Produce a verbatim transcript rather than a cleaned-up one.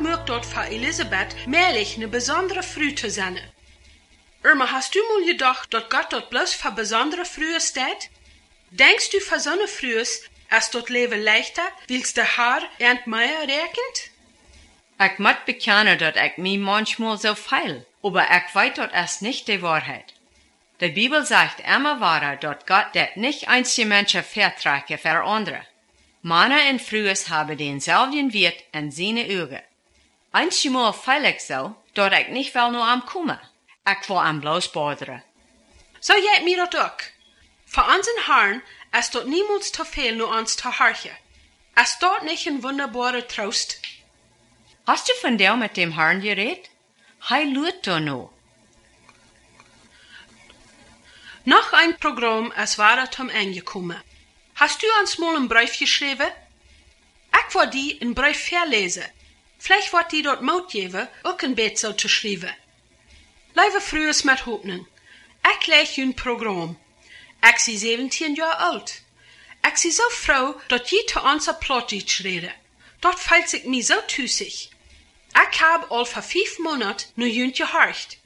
mögt dort für Elisabeth mehrlich eine besondere Früh zu sein. Irma, hast du mal gedacht, dass Gott dort bloß für besondere Frühe steht? Denkst du für so eine Frühe, als dort Leben leichter, wills der Herr ernt mehr rekent? Ich muss bekennen, dass ich mich manchmal so feil, aber ich weiß dort erst nicht die Wahrheit. Die Bibel sagt immer wahr, dass Gott det nicht einzige Menschen verträgt für andere. Männer und Frühes haben denselben Wert in seine Augen. Einmal feil ich so, dass ich nicht will nur am kommen. Ich will am bloß bodere. So geht mir das auch. Für unseren Herrn ist dort niemals zu viel nur uns zu horchen. Ist dort nicht ein wunderbarer Trost? Hast du von dem mit dem Herrn geredet? Hei lügt doch noch. Noch ein Programm ist war zum Ende gekommen. Hast du uns mal einen Brief geschrieben? Ich will die einen Brief verlesen. Vielleicht wird die dort Mut geben, auch ein Bett so zu schreiben. Lieve Frühes mit Hoffnung. Ich lege ein Programm. Ich bin siebzehn Jahre alt. Ich bin so froh, dass je zu unser Plattdeutsch rede. Dort fällt sich mir so tüßig. Ich habe all vor fünf Monaten nur jüngst gehorcht.